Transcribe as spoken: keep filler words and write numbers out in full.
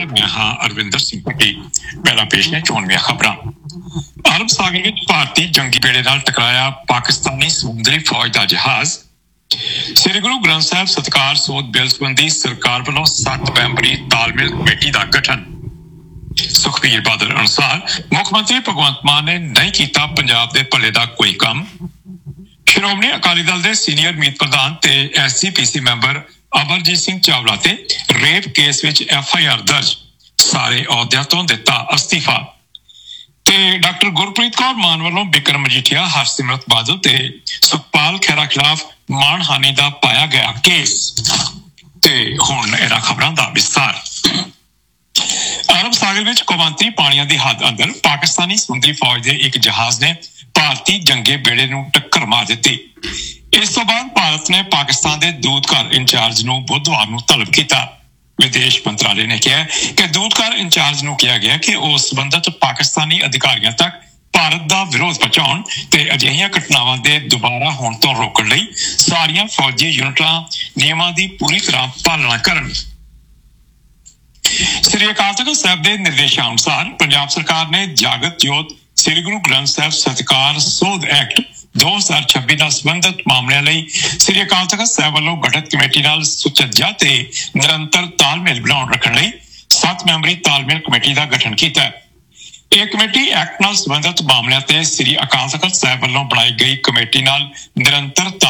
मैं हाँ अरविंदर सिंह पट्टी पहला पेश ने चौनवियां खबरां। अरब सागर विच भारती जंगी बेड़े नाल टकराया पाकिस्तानी समुद्री फौज दा जहाज। श्री गुरु ग्रंथ साहिब सत्कार सोध बिल संबंधी सरकार वालों सत्त मैंबरी तालमेल कमेटी का गठन। सुखबीर बादल अनुसार मुख्यमंत्री भगवंत मान ने नहीं किया पंजाब के भले का कोई काम। श्रोमणी अकाली दल के सीनियर मीत प्रधान ते S G P C member Amarjeet Singh Chawla ते rape case which F I R दर्ज, सारे अहुदियां तो दिता अस्तीफा। ते डॉक्टर गुरप्रीत कौर मान वालों बिक्रम मजीठिया, हरसिमरत बादल ते सुखपाल खैरा खिलाफ मानहानि का पाया गया केस। ते हुण इहनां खबरां दा विस्तार। अरब सागर विच कौमांतरी पानियां दी हद अंदर पाकिस्तानी समुद्री फौज दे एक जहाज ने भारती जंगे बेड़े नूं टक्कर मार दित्ती। इस तो बाद भारत ने पाकिस्तान के दूतघर इंचार्ज नूं बुधवार नूं तलब किया। विदेश मंत्रालय ने कहा कि दूतघर इंचार्ज नूं कहा गया कि वह संबंधित पाकिस्तानी अधिकारियों तक भारत का विरोध पहुंचाउण ते अजिहियां घटनावां दे दोबारा होण तो रोकण लई सारियां फौजी यूनिटां नियमां दी पूरी तरह पालना करन। श्री अकाल तख्त साहिब के निर्देशानुसार पंजाब सरकार ने जागत जोत श्री गुरु ग्रंथ साहिब सत्कार सोध एक्ट दो हजार छब्बीस का संबंधित मामलों लई श्री अकाल तख्त साहिब वालों गठित कमेटी नाल सुचज्जा ते निरंतर तालमेल बनाउण रखण लई सत्त मैंबरी तालमेल कमेटी का गठन किया। यह कमेटी एक्ट नाल संबंधित मामलों ते श्री अकाल तख्त साहिब वालों बनाई गई कमेटी नाल निरंतर